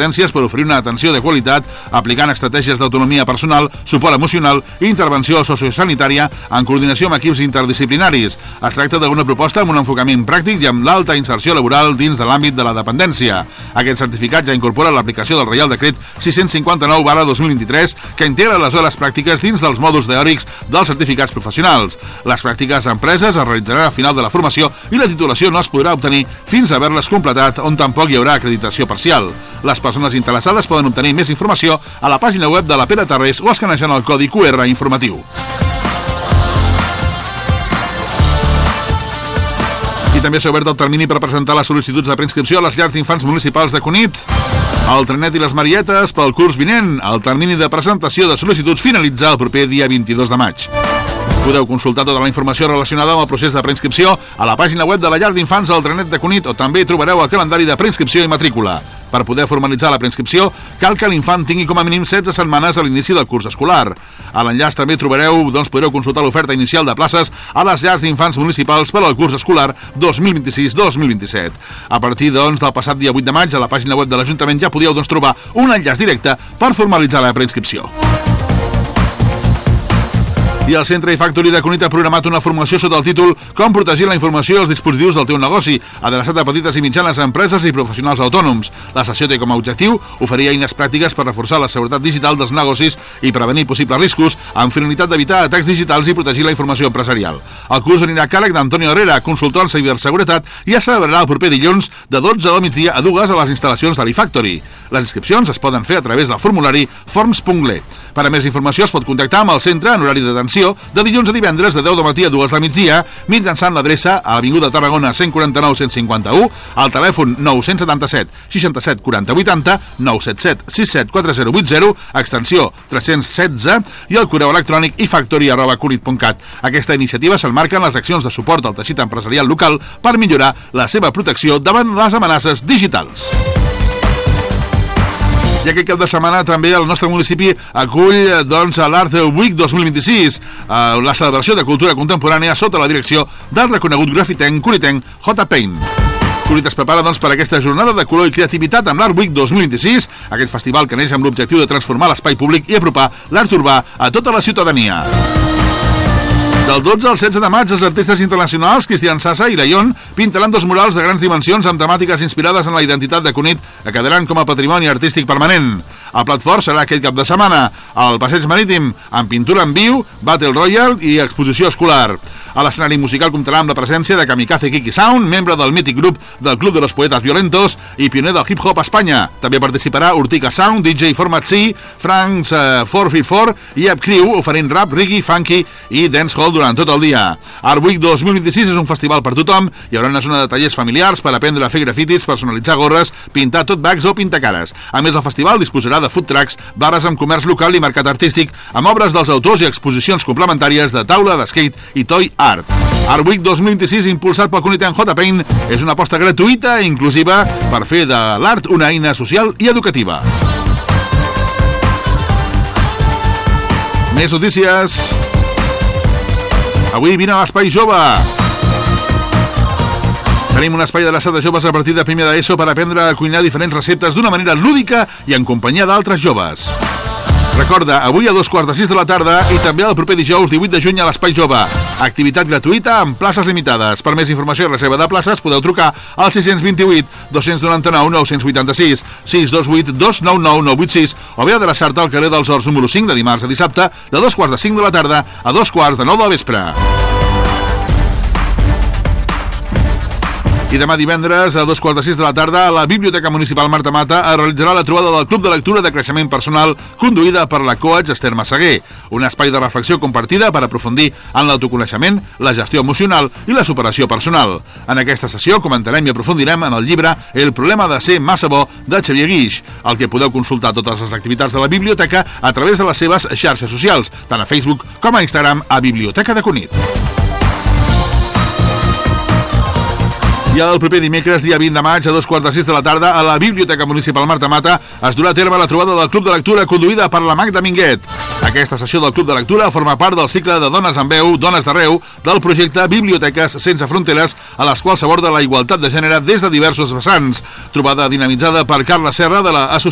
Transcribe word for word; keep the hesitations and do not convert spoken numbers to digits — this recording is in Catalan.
competències per oferir una atenció de qualitat, aplicant estratègies d'autonomia personal, suport emocional i intervenció sociosanitària en coordinació amb equips interdisciplinaris. Es tracta d'una proposta amb un enfocament pràctic i amb l'alta inserció laboral dins de l'àmbit de la dependència. Aquest certificat ja incorpora l'aplicació del Reial Decret sis-cents cinquanta-nou barra dos mil vint-i-tres que integra les hores pràctiques dins dels mòduls teòrics dels certificats professionals. Les pràctiques a empreses es realitzaran al final de la formació i la titulació no es podrà obtenir fins a haver-les completat, on tampoc hi haurà acreditació parcial. Les persones interessades poden obtenir més informació a la pàgina web de la Pere Tarrés o escanejant el codi Q R informatiu. I també s'ha obert el termini per presentar les sol·licituds de preinscripció a les llars d'infants municipals de Cunit, el Trenet i les Marietes pel curs vinent. El termini de presentació de sol·licituds finalitza el proper dia vint-i-dos de maig. Podeu consultar tota la informació relacionada amb el procés de preinscripció a la pàgina web de la llar d'infants del Trenet de Cunit, o també trobareu el calendari de preinscripció i matrícula. Per poder formalitzar la preinscripció, cal que l'infant tingui com a mínim setze setmanes a l'inici del curs escolar. A l'enllaç també trobareu, doncs podreu consultar l'oferta inicial de places a les llars d'infants municipals per al curs escolar dos mil vint-i-sis dos mil vint-i-set. A partir doncs, del passat dia vuit de maig, a la pàgina web de l'Ajuntament ja podíeu doncs, trobar un enllaç directe per formalitzar la preinscripció. I el Centre iFactory de Cunit ha programat una formació sota el títol Com protegir la informació i els dispositius del teu negoci, adreçat a petites i mitjanes empreses i professionals autònoms. La sessió té com a objectiu oferir eines pràctiques per reforçar la seguretat digital dels negocis i prevenir possibles riscos, amb finalitat d'evitar atacs digitals i protegir la informació empresarial. El curs anirà a càrrec d'Antonio Herrera, consultor en ciberseguretat, i es celebrarà el proper dilluns de dotze del migdia a dues a les instal·lacions de l'iFactory. Les inscripcions es poden fer a través del formulari forms punt l e. Per a més informació es pot contactar amb el centre en horari d'atenció de dilluns a divendres de deu del matí a dues del migdia, mitjançant l'adreça a l'Avinguda Tarragona cent quaranta-nou cent cinquanta-u, al telèfon nou set set seixanta-set quaranta vuitanta, nou set set sis set quatre zero vuit zero, extensió tres-cents setze, i el correu electrònic ifactory arroba cunit punt cat. Aquesta iniciativa s'emmarca en les accions de suport al teixit empresarial local per millorar la seva protecció davant les amenaces digitals. I aquest cap de setmana també el nostre municipi acull doncs, l'Art Week dos mil vint-i-sis, eh, la celebració de cultura contemporània sota la direcció del reconegut grafitenc cunitenc J. Paint. Cunit es prepara doncs, per aquesta jornada de color i creativitat amb l'Art Week dos mil vint-i-sis, aquest festival que neix amb l'objectiu de transformar l'espai públic i apropar l'art urbà a tota la ciutadania. Del dotze al setze de maig, els artistes internacionals Cristian Sassa i Rayon pintaran dos murals de grans dimensions amb temàtiques inspirades en la identitat de Cunit, que quedaran com a patrimoni artístic permanent. El plat fort serà aquest cap de setmana, al Passeig Marítim, amb pintura en viu, Battle Royale i exposició escolar. A l'escenari musical comptarà amb la presència de Kamikaze Kiki Sound, membre del mític grup del Club de los Poetas Violentos i pioner del hip-hop a Espanya. També participarà Urtica Sound, D J Format C, Franks uh, quatre cinc quatre i App Crew, oferint rap, reggae, funky i dancehall durant tot el dia. Art Week dos mil vint-i-sis és un festival per tothom. Hi haurà una zona de tallers familiars per aprendre a fer grafitis, personalitzar gorres, pintar tote bags o pintacares. A més, el festival disposarà de food trucks, barres amb comerç local i mercat artístic, amb obres dels autors i exposicions complementàries de taula, de skate i toy art. Art Week dos mil vint-i-sis, impulsat pel cunitenc J. Paint, és una aposta gratuïta i inclusiva per fer de l'art una eina social i educativa. Més notícies. Avui vine a l'Espai Jove. Tenim un espai adreçat a joves a partir de primer d'ESO per aprendre a cuinar diferents receptes d'una manera lúdica i en companyia d'altres joves. Recorda, avui a dos quarts de sis de la tarda i també el proper dijous divuit de juny a l'Espai Jove. Activitat gratuïta amb places limitades. Per més informació i reserva de places podeu trucar al sis dos vuit, dos nou nou, nou vuit sis, sis dos vuit, dos nou nou, nou vuit sis o bé adreçar-te al carrer dels Horts número cinc de dimarts a dissabte de dos quarts de cinc de la tarda a dos quarts de nou del vespre. I demà divendres, a dos quarts de sis de la tarda, a la Biblioteca Municipal Marta Mata es realitzarà la trobada del Club de Lectura de Creixement Personal, conduïda per la coach Esther Massaguer, un espai de reflexió compartida per aprofundir en l'autoconeixement, la gestió emocional i la superació personal. En aquesta sessió comentarem i aprofundirem en el llibre El problema de ser massa bo, de Xavier Guix, el que podeu consultar totes les activitats de la biblioteca a través de les seves xarxes socials, tant a Facebook com a Instagram, a Biblioteca de Cunit. I el proper dimecres, dia vint de maig, a dos quarts de sis de la tarda, a la Biblioteca Municipal Marta Mata, es durà a terme la trobada del Club de Lectura conduïda per la Magda Minguet. Aquesta sessió del Club de Lectura forma part del cicle de Dones amb Veu, Dones d'Arreu, del projecte Biblioteques Sense Fronteres, a les quals s'aborda la igualtat de gènere des de diversos vessants. Trobada dinamitzada per Carla Serra, de l'associació